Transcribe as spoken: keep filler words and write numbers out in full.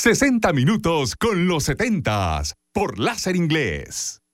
sesenta minutos con los setentas por Láser Inglés.